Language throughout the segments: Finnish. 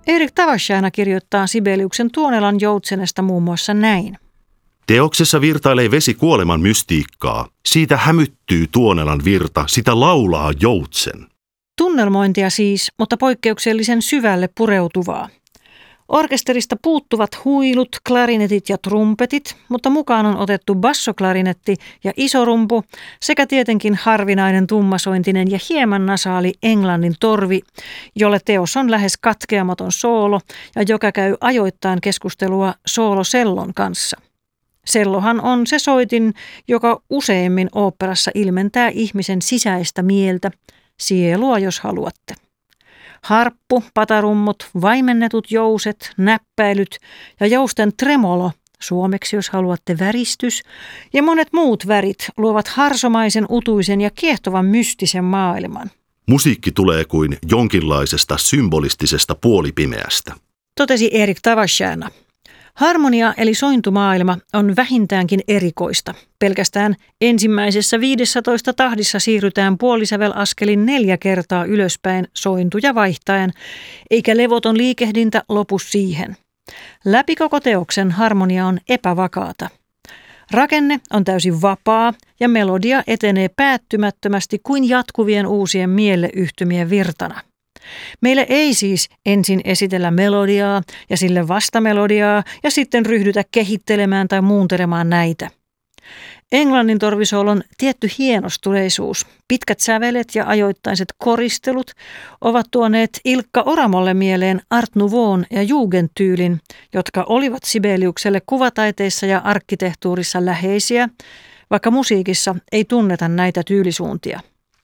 Erik Tavastjärna kirjoittaa Sibeliuksen Tuonelan Joutsenesta muun muassa näin. Teoksessa virtailee vesi kuoleman mystiikkaa. Siitä hämyttyy Tuonelan virta, sitä laulaa Joutsen. Tunnelmointia siis, mutta poikkeuksellisen syvälle pureutuvaa. Orkesterista puuttuvat huilut, klarinetit ja trumpetit, mutta mukaan on otettu bassoklarinetti ja isorumpu sekä tietenkin harvinainen tummasointinen ja hieman nasaali englannin torvi, jolle teos on lähes katkeamaton soolo ja joka käy ajoittain keskustelua soolosellon kanssa. Sellohan on se soitin, joka useimmin oopperassa ilmentää ihmisen sisäistä mieltä, sielua jos haluatte. Harppu, patarummut, vaimennetut jouset, näppäilyt ja jousten tremolo, suomeksi jos haluatte väristys, ja monet muut värit luovat harsomaisen, utuisen ja kiehtovan mystisen maailman. Musiikki tulee kuin jonkinlaisesta symbolistisesta puolipimeästä, totesi Erik Tavastjärna. Harmonia eli sointumaailma on vähintäänkin erikoista. Pelkästään ensimmäisessä 15 tahdissa siirrytään puolisävelaskelin 4 kertaa ylöspäin sointuja vaihtaen, eikä levoton liikehdintä lopu siihen. Läpi koko teoksen harmonia on epävakaata. Rakenne on täysin vapaa ja melodia etenee päättymättömästi kuin jatkuvien uusien mielleyhtymien virtana. Meille ei siis ensin esitellä melodiaa ja sille vastamelodiaa ja sitten ryhdytä kehittelemään tai muuntelemaan näitä. Englannin torvisoolon tietty hienostuneisuus, pitkät sävelet ja ajoittaiset koristelut ovat tuoneet Ilkka Oramolle mieleen Art Nouveaun ja Jugendtyylin, jotka olivat Sibeliukselle kuvataiteissa ja arkkitehtuurissa läheisiä, vaikka musiikissa ei tunneta näitä tyylisuuntia.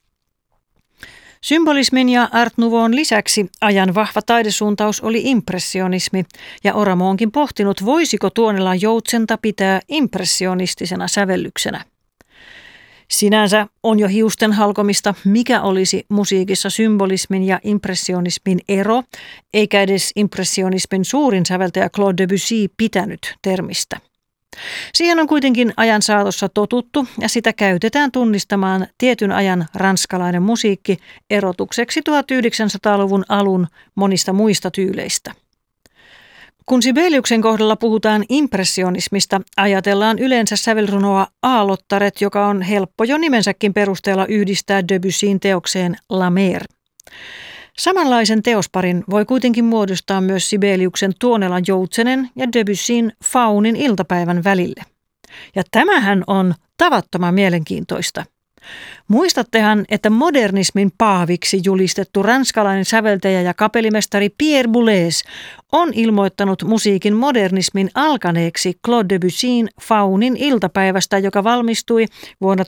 Symbolismin ja Art Nouveaun lisäksi ajan vahva taidesuuntaus oli impressionismi, ja Oramo onkin pohtinut, voisiko Tuonelan Joutsenta pitää impressionistisena sävellyksenä. Sinänsä on jo hiusten halkomista, mikä olisi musiikissa symbolismin ja impressionismin ero, eikä edes impressionismin suurin säveltäjä Claude Debussy pitänyt termistä. Siihen on kuitenkin ajan saatossa totuttu ja sitä käytetään tunnistamaan tietyn ajan ranskalainen musiikki erotukseksi 1900-luvun alun monista muista tyyleistä. Kun Sibeliuksen kohdalla puhutaan impressionismista, ajatellaan yleensä sävelrunoa Aallottaret, joka on helppo jo nimensäkin perusteella yhdistää Debussyin teokseen La Mer. Samanlaisen teosparin voi kuitenkin muodostaa myös Sibeliuksen Tuonelan Joutsenen ja Debussyin Faunin iltapäivän välille. Ja tämähän on tavattoman mielenkiintoista. Muistattehan, että modernismin paaviksi julistettu ranskalainen säveltäjä ja kapellimestari Pierre Boulez on ilmoittanut musiikin modernismin alkaneeksi Claude Debussyin Faunin iltapäivästä, joka valmistui vuonna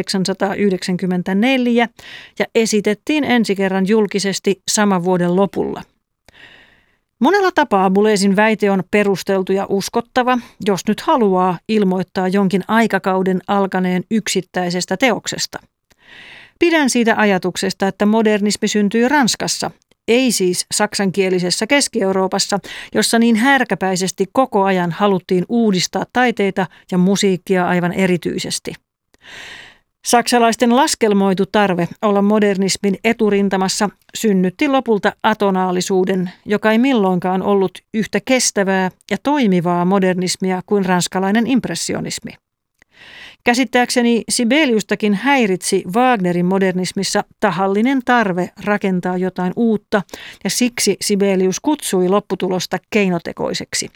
1894 ja esitettiin ensi kerran julkisesti saman vuoden lopulla. Monella tapaa Boulezin väite on perusteltu ja uskottava, jos nyt haluaa ilmoittaa jonkin aikakauden alkaneen yksittäisestä teoksesta. Pidän siitä ajatuksesta, että modernismi syntyi Ranskassa, ei siis saksankielisessä Keski-Euroopassa, jossa niin härkäpäisesti koko ajan haluttiin uudistaa taiteita ja musiikkia aivan erityisesti. Saksalaisten laskelmoitu tarve olla modernismin eturintamassa synnytti lopulta atonaalisuuden, joka ei milloinkaan ollut yhtä kestävää ja toimivaa modernismia kuin ranskalainen impressionismi. Käsittääkseni Sibeliustakin häiritsi Wagnerin modernismissa tahallinen tarve rakentaa jotain uutta, ja siksi Sibelius kutsui lopputulosta keinotekoiseksi.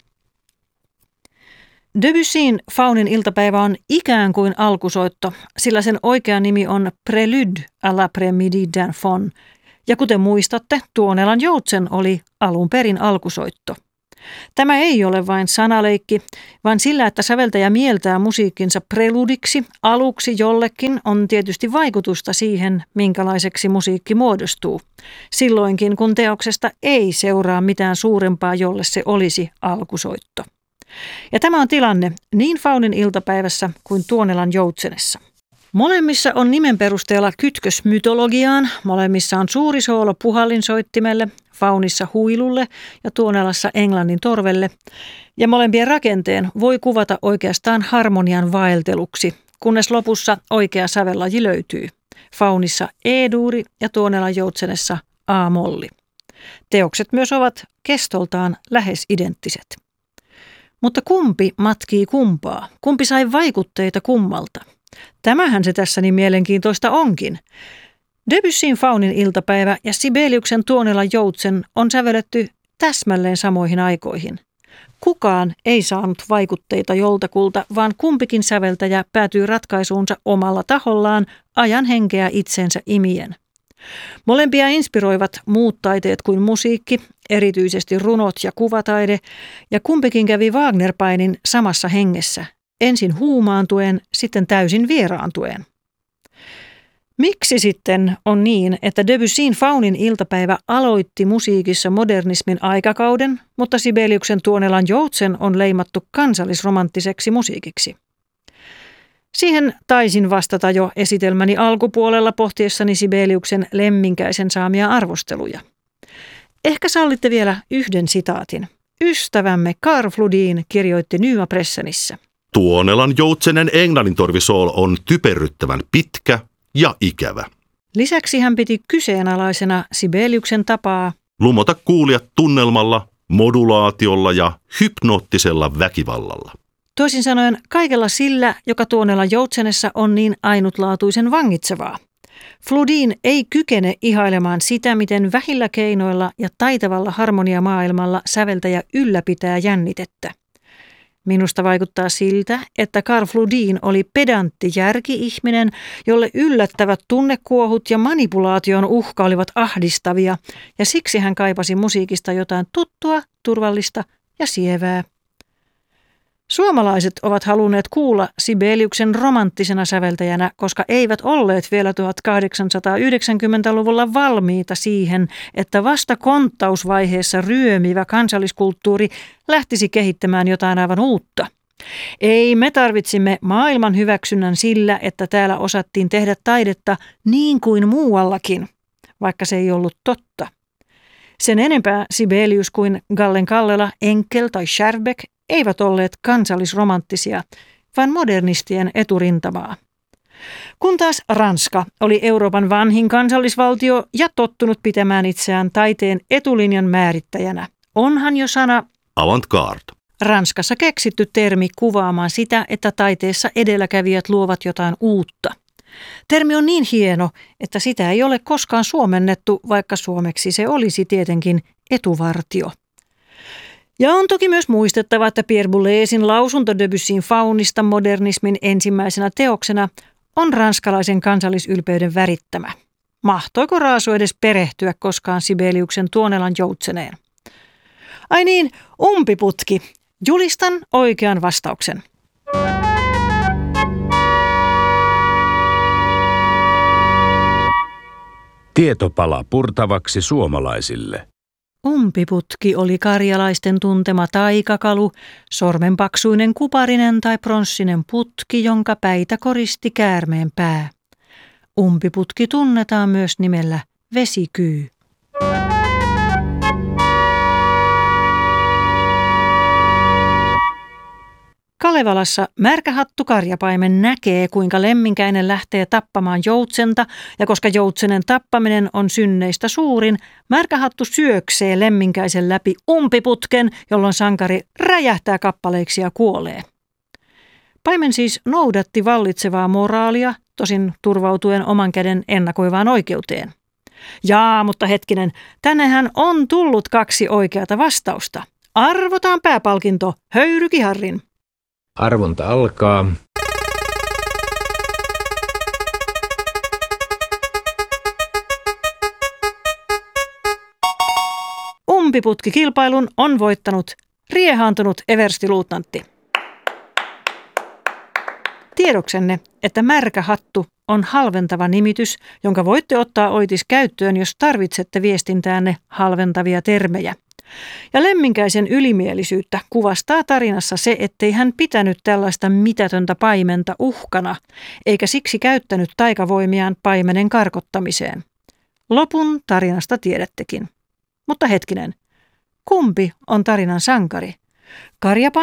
Debussyin Faunin iltapäivä on ikään kuin alkusoitto, sillä sen oikea nimi on Prélude à l'après-midi d'un faun, ja kuten muistatte, Tuonelan Joutsen oli alun perin alkusoitto. Tämä ei ole vain sanaleikki, vaan sillä, että säveltäjä mieltää musiikkinsa preludiksi, aluksi jollekin, on tietysti vaikutusta siihen, minkälaiseksi musiikki muodostuu. Silloinkin, kun teoksesta ei seuraa mitään suurempaa, jolle se olisi alkusoitto. Ja tämä on tilanne niin Faunin iltapäivässä kuin Tuonelan Joutsenessa. Molemmissa on nimen perusteella kytkös mytologiaan, molemmissa on suuri soolo puhallinsoittimelle, Faunissa huilulle ja Tuonelassa englannin torvelle, ja molempien rakenteen voi kuvata oikeastaan harmonian vaelteluksi, kunnes lopussa oikea sävellaji löytyy. Faunissa E-duuri ja Tuonelan Joutsenessa A-molli. Teokset myös ovat kestoltaan lähes identtiset. Mutta kumpi matkii kumpaa? Kumpi sai vaikutteita kummalta? Tämähän se tässä niin mielenkiintoista onkin. Debussyn Faunin iltapäivä ja Sibeliuksen Tuonelan Joutsen on sävelletty täsmälleen samoihin aikoihin. Kukaan ei saanut vaikutteita joltakulta, vaan kumpikin säveltäjä päätyy ratkaisuunsa omalla tahollaan ajan henkeä itsensä imien. Molempia inspiroivat muut taiteet kuin musiikki, erityisesti runot ja kuvataide, ja kumpikin kävi Wagner-painin samassa hengessä, ensin huumaantuen, sitten täysin vieraantuen. Miksi sitten on niin, että Debussyn Faunin iltapäivä aloitti musiikissa modernismin aikakauden, mutta Sibeliuksen Tuonelan Joutsen on leimattu kansallisromanttiseksi musiikiksi? Siihen taisin vastata jo esitelmäni alkupuolella pohtiessani Sibeliuksen Lemminkäisen saamia arvosteluja. Ehkä sallitte vielä yhden sitaatin. Ystävämme Carl Flodin kirjoitti Nya Pressenissä. Tuonelan Joutsenen englannintorvisool on typerryttävän pitkä ja ikävä. Lisäksi hän piti kyseenalaisena Sibeliuksen tapaa lumota kuulijat tunnelmalla, modulaatiolla ja hypnoottisella väkivallalla. Toisin sanoen kaikella sillä, joka Tuonelan Joutsenessa on niin ainutlaatuisen vangitsevaa. Flodin ei kykene ihailemaan sitä, miten vähillä keinoilla ja taitavalla harmoniamaailmalla säveltäjä ylläpitää jännitettä. Minusta vaikuttaa siltä, että Carl Flodin oli pedantti järki-ihminen, jolle yllättävät tunnekuohut ja manipulaation uhka olivat ahdistavia, ja siksi hän kaipasi musiikista jotain tuttua, turvallista ja sievää. Suomalaiset ovat halunneet kuulla Sibeliuksen romanttisena säveltäjänä, koska eivät olleet vielä 1890-luvulla valmiita siihen, että vasta konttausvaiheessa ryömivä kansalliskulttuuri lähtisi kehittämään jotain aivan uutta. Ei, me tarvitsimme maailman hyväksynnän sillä, että täällä osattiin tehdä taidetta niin kuin muuallakin, vaikka se ei ollut totta. Sen enempää Sibelius kuin Gallen Kallela, Enkel tai Scherbeck eivät olleet kansallisromanttisia, vaan modernistien eturintamaa. Kun taas Ranska oli Euroopan vanhin kansallisvaltio ja tottunut pitämään itseään taiteen etulinjan määrittäjänä, onhan jo sana avantgarde Ranskassa keksitty termi kuvaamaan sitä, että taiteessa edelläkävijät luovat jotain uutta. Termi on niin hieno, että sitä ei ole koskaan suomennettu, vaikka suomeksi se olisi tietenkin etuvartio. Ja on toki myös muistettava, että Pierre Boulezin lausunto Debussyn Faunista modernismin ensimmäisenä teoksena on ranskalaisen kansallisylpeyden värittämä. Mahtoiko Raasu edes perehtyä koskaan Sibeliuksen Tuonelan Joutseneen? Ai niin, umpiputki. Julistan oikean vastauksen. Tietopala purtavaksi suomalaisille. Umpiputki oli karjalaisten tuntema taikakalu, sormenpaksuinen kuparinen tai pronssinen putki, jonka päitä koristi käärmeen pää. Umpiputki tunnetaan myös nimellä vesikyy. Kalevalassa märkähattu karjapaimen näkee, kuinka Lemminkäinen lähtee tappamaan joutsenta, ja koska joutsenen tappaminen on synneistä suurin, märkähattu syöksee Lemminkäisen läpi umpiputken, jolloin sankari räjähtää kappaleiksi ja kuolee. Paimen siis noudatti vallitsevaa moraalia, tosin turvautuen oman käden ennakoivaan oikeuteen. Jaa, mutta hetkinen, tännehän on tullut 2 oikeata vastausta. Arvotaan pääpalkinto höyrykiharrin. Arvonta alkaa. Umpiputkikilpailun on voittanut riehaantunut everstiluutnantti. Tiedoksenne, että märkä hattu on halventava nimitys, jonka voitte ottaa oitis käyttöön, jos tarvitsette viestintäänne halventavia termejä. Ja Lemminkäisen ylimielisyyttä kuvastaa tarinassa se, ettei hän pitänyt tällaista mitätöntä paimenta uhkana, eikä siksi käyttänyt taikavoimiaan paimenen karkottamiseen. Lopun tarinasta tiedättekin. Mutta hetkinen, kumpi on tarinan sankari?